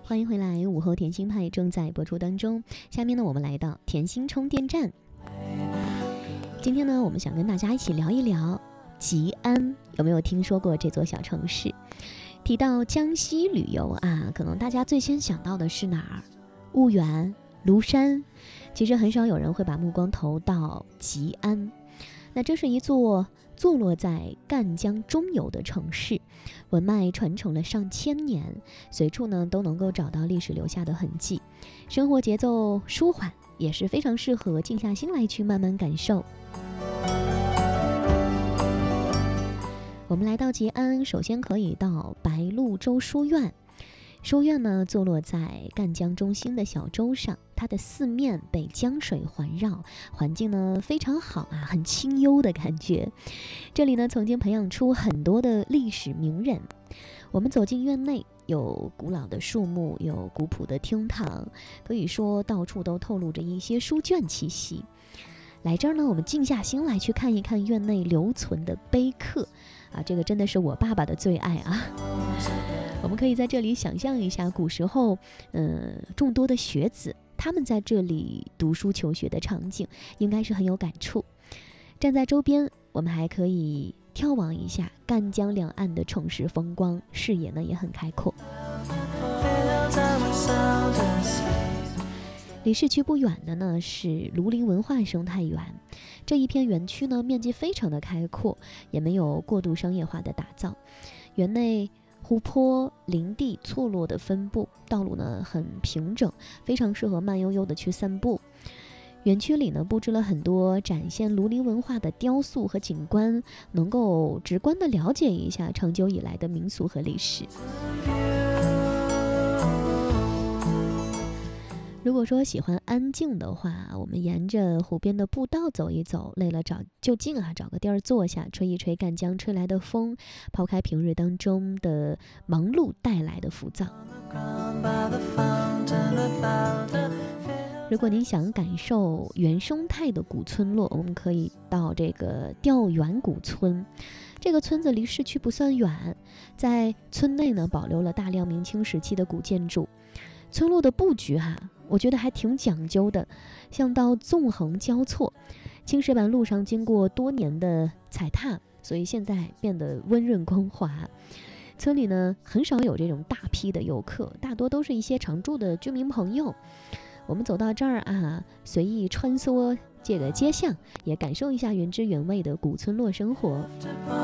欢迎回来，午后甜心派正在播出当中。下面呢，我们来到甜心充电站。今天呢，我们想跟大家一起聊一聊吉安。有没有听说过这座小城市？提到江西旅游啊，可能大家最先想到的是哪儿？婺源、庐山。其实很少有人会把目光投到吉安。那这是一座坐落在赣江中游的城市，文脉传承了上千年，随处呢都能够找到历史留下的痕迹。生活节奏舒缓，也是非常适合静下心来去慢慢感受。我们来到吉安，首先可以到白鹭洲书院。书院呢，坐落在赣江中心的小洲上，它的四面被江水环绕，环境呢非常好啊，很清幽的感觉。这里呢，曾经培养出很多的历史名人。我们走进院内，有古老的树木，有古朴的厅堂，可以说到处都透露着一些书卷气息。来这儿呢，我们静下心来去看一看院内留存的碑刻啊，这个真的是我爸爸的最爱啊。我们可以在这里想象一下古时候众多的学子他们在这里读书求学的场景，应该是很有感触。站在周边，我们还可以眺望一下赣江两岸的城市风光，视野呢也很开阔。离市区不远的呢是庐陵文化生态园，这一片园区呢面积非常的开阔，也没有过度商业化的打造。园内湖泊、林地错落的分布，道路呢很平整，非常适合慢悠悠的去散步。园区里呢布置了很多展现庐陵文化的雕塑和景观，能够直观的了解一下长久以来的民俗和历史。如果说喜欢安静的话，我们沿着湖边的步道走一走，累了就近啊，找个地儿坐下，吹一吹赣江吹来的风，抛开平日当中的忙碌带来的浮躁。如果您想感受原生态的古村落，我们可以到这个钓源古村。这个村子离市区不算远，在村内呢保留了大量明清时期的古建筑。村落的布局我觉得还挺讲究的，像道纵横交错，青石板路上经过多年的踩踏，所以现在变得温润光滑。村里呢很少有这种大批的游客，大多都是一些常住的居民朋友。我们走到这儿随意穿梭这个街巷，也感受一下原汁原味的古村落生活。